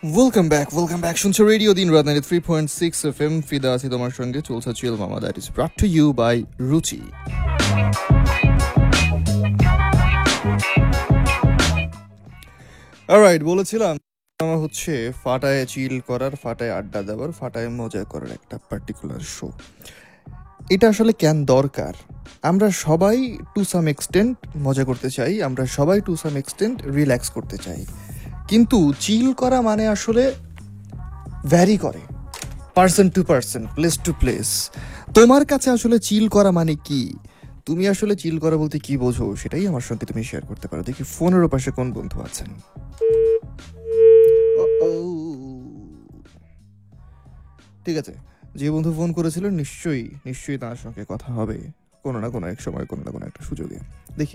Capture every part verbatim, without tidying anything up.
Welcome back welcome back শুনছো radio দিন রাত ninety three point six F M ফিদা আছি তোমার সঙ্গে চলছে চিল মামা that is ব্রট to you by রুচি। অলরাইট, বলেছিলাম আমার হচ্ছে ফাটায় চিল করার, ফাটায় আড্ডা দেওয়ার, ফাটায় মজা করার একটা পার্টিকুলার শো। এটা আসলে কেন দরকার? আমরা সবাই টু সাম এক্সটেন্ট মজা করতে চাই, আমরা সবাই টু সাম এক্সটেন্ট রিল্যাক্স করতে চাই, কিন্তু চিল করা মানে আসলে ভ্যারি করে person to person, place to place. তোমার কাছে আসলে চিল করা মানে কি? তুমি আসলে চিল করা বলতে কি বোঝো সেটাই আমার সঙ্গে তুমি শেয়ার করতে পারো। দেখি ফোনের পাশে কোন বন্ধু আছেন। ঠিক আছে, যে বন্ধু ফোন করেছিলেন নিশ্চয়ই নিশ্চয়ই তার সঙ্গে কথা হবে কোনো না কোনো এক সময়, কোনো না কোনো একটা সুযোগে। দেখি।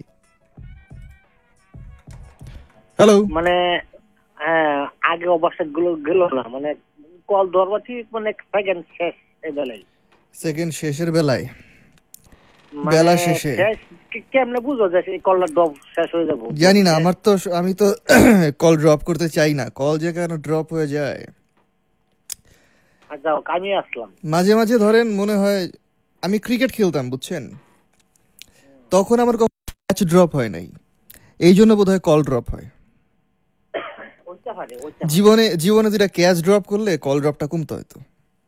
হ্যালো। মানে হ্যাঁ, আগে অবস্থা গুলো গেল না, মানে কল ধরবা ঠিক মানে সেকেন্ড শেষ এই বেলায়, সেকেন্ড শেষের বেলায়, মানে বেলা শেষে শেষ কে- কেমনে বুঝো যে এই কলটা ড্রপ শেষ হয়ে যাবো? জানি না, আমার তো আমি তো কল ড্রপ করতে চাই না, কল যে কেন ড্রপ হয়ে যায়। আর যাও, আমি আসলাম। মাঝে মাঝে ধরেন মনে হয়, আমি ক্রিকেট খেলতাম বুঝছেন, তখন আমার ম্যাচ ড্রপ হয় নাই, এই জন্য বোধহয় কল ড্রপ হয়। ওইটা পারে, ওইটা পারে। জীবনে জীবনে যেটা ক্যাচ ড্রপ করলে কল ড্রপটা কমতে হয়তো।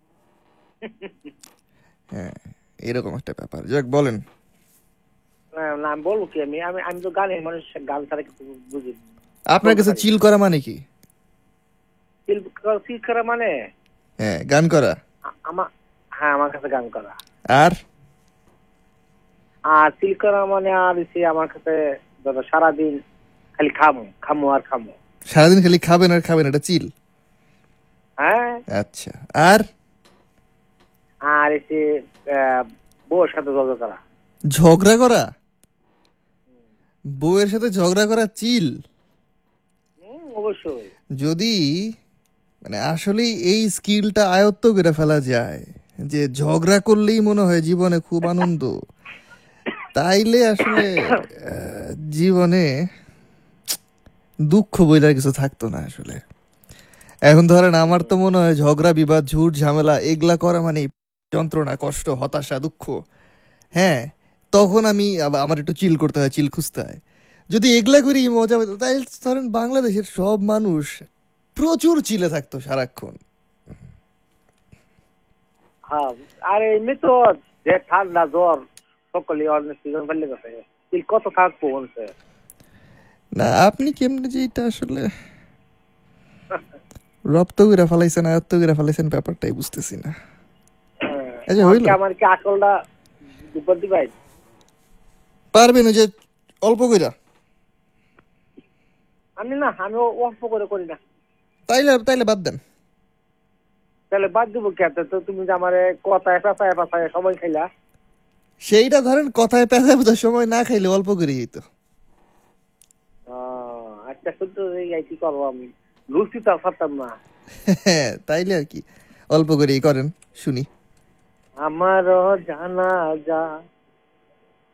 হ্যাঁ, এরকম একটা ব্যাপার। যাক বলেন। না, না আমি বলবো কি, আমি আমি আমি তো গানের মানুষ, গান ছাড়া কিছু বুঝি না। আপনার কাছে চিল করা মানে কি? চিল করা- চিল করা মানে হ্যাঁ, গান করা। আ- আমার হ্যাঁ, আমার কাছে গান করা। আর আর চিল করা মানে আর সে আমার কাছে ধরো সারাদিন খালি খামো খামো আর খামো। সারাদিন খালি খাবেন আর খাবেন, এটা চিল? হ্যাঁ, আচ্ছা। আর আর এসে বউর সাথে ঝগড়া করা। ঝগড়া করা? বউয়ের সাথে ঝগড়া করা চিল? হুম, অবশ্যই। যদি মানে আসলে এই স্কিলটা আয়ত্ত করে ফেলা যায় যে ঝগড়া করলেই মনে হয় জীবনে খুব আনন্দ, তাইলে আসলে আহ, জীবনে দুঃখ বইলার কিছু থাকতো না আসলে। এখন ধরেন আমার তো মনে হয় ঝগড়া বিবাদ ঝুট ঝামেলা এগুলা করা মানে যন্ত্রণা, কষ্ট, হতাশা, দুঃখ। হ্যাঁ, তখন আমি আবার আমার একটু চিল করতে হয়, চিল খুঁজতে হয়। যদি এগুলা করি মজা পেত, তাই ধরেন বাংলাদেশের সব মানুষ প্রচুর চিলে থাকতো সারাক্ষণ। হ্যাঁ, আর এমনি তো যে ঠান্ডা জ্বর সকলে অনেক সিজন ফেলে গেছে, তিল কত থাকবো বলছে। না, আপনি কেমনে যে এটা আসলে রপ্ত করে ফেলাইছেন, আয়ত্ত করে ফেলাইছেন, ব্যাপারটাই বুঝতেছি না। আচ্ছা হইল, আমার কি আসলটা দুপুর দিবাই পারবেন ওই যে অল্প কইরা? আমি না, আমি অল্প করে করি না। তাইলে তাইলে বাদ দেন। তাহলে বাদ দিব কে? তো তুমি যে আমার কথায় পেঁচায় পেঁচায় সময় খাইলা। সেইটা ধরেন কথায় পেঁচা বোঝার সময় না খাইলে অল্প করে যেত। আহ, আচ্ছা, শুধু এই কি করবো, আমি লুচি তো আর পারতাম না। হ্যাঁ, তাইলে আর কি অল্প করেই করেন, শুনি। আমারও জানা যা